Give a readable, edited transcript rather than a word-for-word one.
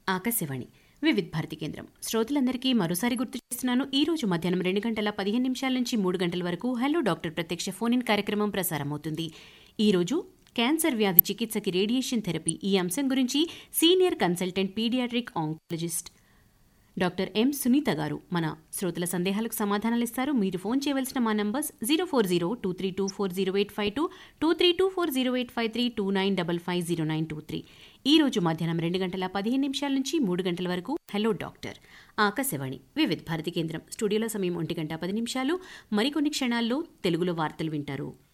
ఆకాశవాణి వివిధ భారతి కేంద్రం. శ్రోతలందరికీ మరోసారి గుర్తు చేస్తున్నాను, ఈ రోజు మధ్యాహ్నం 2:15 నుంచి 3 గంటల వరకు హలో డాక్టర్ ప్రత్యక్ష ఫోన్ ఇన్ కార్యక్రమం ప్రసారమవుతుంది. ఈ రోజు క్యాన్సర్ వ్యాధి చికిత్సకి రేడియేషన్ థెరపీ ఈ అంశం గురించి senior consultant paediatric oncologist doctor M Sunitha గారు మన శ్రోతల సందేహాలకు సమాధానాలిస్తారు. మీరు ఫోన్ చేయవలసిన మా నంబర్స్ 040-232-4085, 232-4085, 29550923. ఈ రోజు మధ్యాహ్నం 2:15 నుంచి 3 గంటల వరకు హలో డాక్టర్. ఆకాశవాణి వివిధ భారతి కేంద్రం. స్టూడియోలో సమయం 1:10. మరికొన్ని క్షణాల్లో తెలుగులో వార్తలు వింటారు.